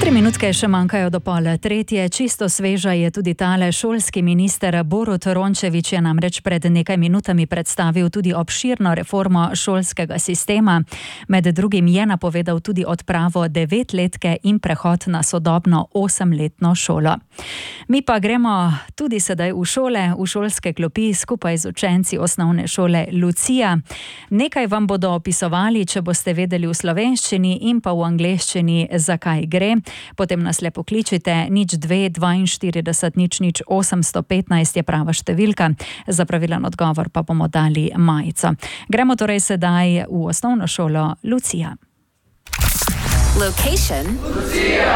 3 minutke še manjkajo do 2:30. Čisto sveža je tudi tale. Šolski minister Borut Rončević je namreč pred nekaj minutami predstavil tudi obširno reformo šolskega sistema. Med drugim je napovedal tudi odpravo 9-letke in prehod na sodobno 8-letno šolo. Mi pa gremo tudi sedaj v šole, v šolske klopi skupaj z učenci osnovne šole Lucija. Nekaj vam bodo opisovali, če boste vedeli v slovenščini in pa v angleščini, zakaj gre. Potem nas le pokličite, 02 42 00 815 je prava številka. Za pravilen odgovor pa bomo dali majico. Gremo torej sedaj v osnovno šolo Lucija. Location Lucija.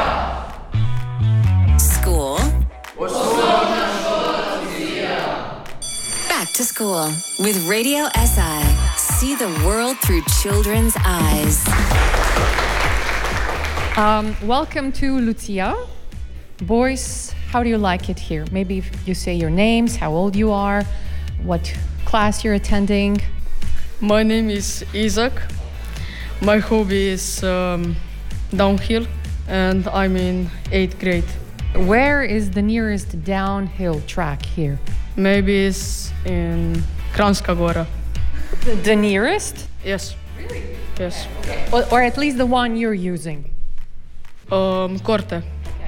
School Osnovna šola Lucija. Back to school with Radio SI. See the world through children's eyes. Welcome to Lucia. Boys, how do you like it here? Maybe if you say your names, how old you are, what class you're attending. My name is Isaac. My hobby is downhill and I'm in 8th grade. Where is the nearest downhill track here? Maybe it's in Kranjska Gora. The nearest? Yes. Really? Yes. Or at least the one you're using? Korte.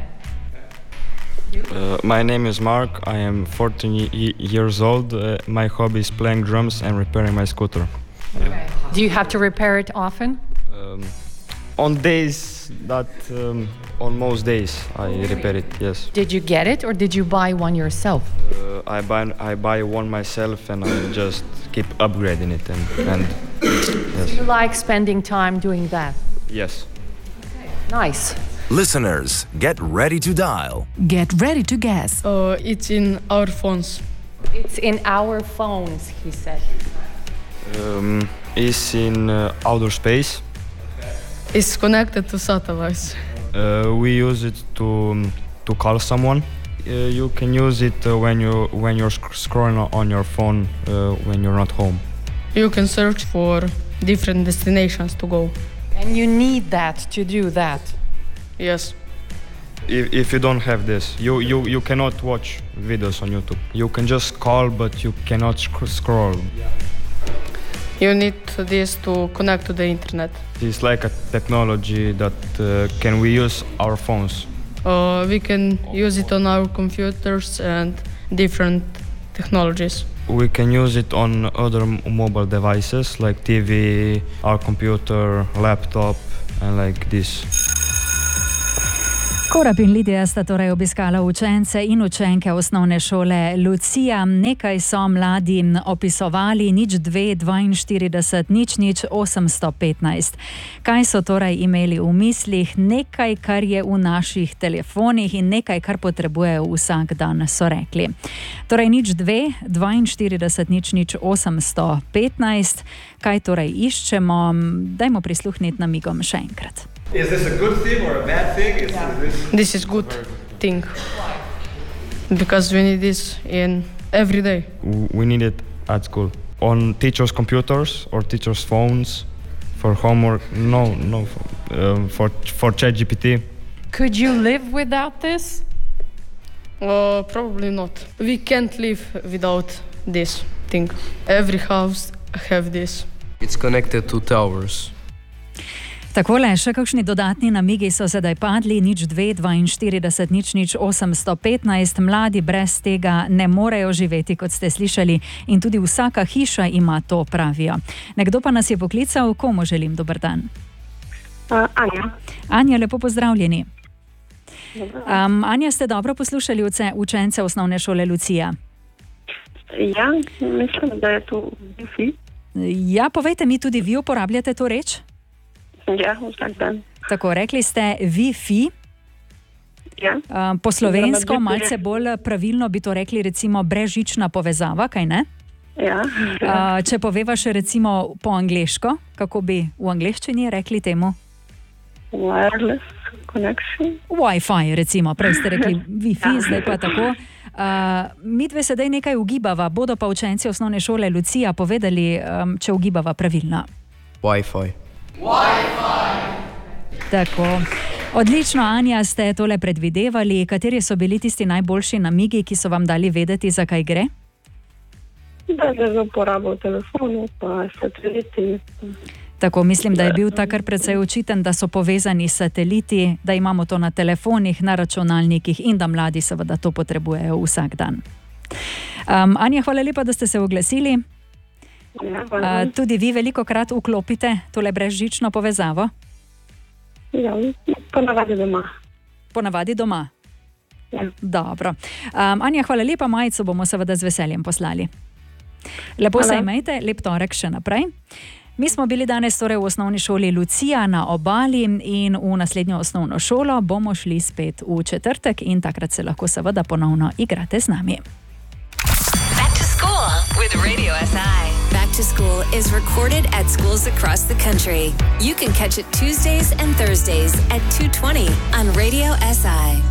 My name is Mark. I am 14 years old. My hobby is playing drums and repairing my scooter. Do you have to repair it often? On days that, on most days, I repair it. Yes. Did you get it or did you buy one yourself? I buy one myself and I just keep upgrading it and yes. Do you like spending time doing that? Yes. Nice. Listeners, get ready to dial. Get ready to guess. It's in our phones. It's in our phones, he said. It's in outer space. It's connected to satellites. We use it to call someone. You can use it when you're scrolling on your phone when you're not home. You can search for different destinations to go. And you need that to do that. Yes. If you don't have this, you cannot watch videos on YouTube. You can just call, but you cannot scroll. You need this to connect to the internet. It's like a technology that can we use our phones. We can use it on our computers and different technologies. We can use it on other mobile devices like TV, our computer, laptop, and like this. Korab in Lidija sta torej obiskala učence in učenke osnovne šole Lucija. Nekaj so mladi opisovali, 02 42 00 815. Kaj so torej imeli v mislih? Nekaj, kar je v naših telefonih in nekaj, kar potrebujejo vsak dan, so rekli. Torej 02 42 00 815. Kaj torej iščemo? Dajmo prisluhniti namigom še enkrat. Is this a good thing or a bad thing? This is good thing. Because we need this in every day. We need it at school. On teachers' computers or teachers' phones, for homework, for ChatGPT. Could you live without this? Probably not. We can't live without this thing. Every house have this. It's connected to towers. Takole, še kakšni dodatni namigi so sedaj padli, 02 42 00 815. Mladi brez tega ne morejo živeti, kot ste slišali, in tudi vsaka hiša ima to, pravijo. Nekdo pa nas je poklical, komu želim dober dan? Anja. Anja, lepo pozdravljeni. Anja, ste dobro poslušali učence osnovne šole Lucija? Ja, mislim, da je to Wi-Fi. Ja, povejte mi, tudi vi uporabljate to reč? Ja, vsak dan. Tako, rekli ste Wi-Fi. Ja. Po slovensko, malce bolj pravilno bi to rekli recimo brezžična povezava, kaj ne? Ja. Če poveva še recimo po angleško, kako bi v angleščini rekli temu? Wireless connection. Wi-Fi recimo, prej ste rekli Wi-Fi, zdaj pa tako. Mi dve sedaj nekaj ugibava, bodo pa učenci osnovne šole Lucija povedali, če ugibava pravilno. Wi-Fi. Tako. Odlično, Anja, ste tole predvidevali. Kateri so bili tisti najboljši namigi, ki so vam dali vedeti, za kaj gre? Da je za uporabo telefonov, pa sateliti. Tako, mislim, da je bil ta kar precej očiten, da so povezani sateliti, da imamo to na telefonih, na računalnikih in da mladi seveda to potrebujejo vsak dan. Anja, hvala lepa, da ste se oglasili. Ja, tudi vi veliko krat vklopite tole brezžično povezavo? Ja, ponavadi doma. Ponavadi doma? Ja. Dobro. Anja, hvala lepa, majico bomo seveda z veseljem poslali. Lepo se imejte, lep torek še naprej. Mi smo bili danes torej v osnovni šoli Lucija na Obali in v naslednjo osnovno šolo bomo šli spet v četrtek in takrat se lahko seveda ponovno igrate z nami. Back to school with Radio SI. Back to School is recorded at schools across the country. You can catch it Tuesdays and Thursdays at 2:20 on Radio SI.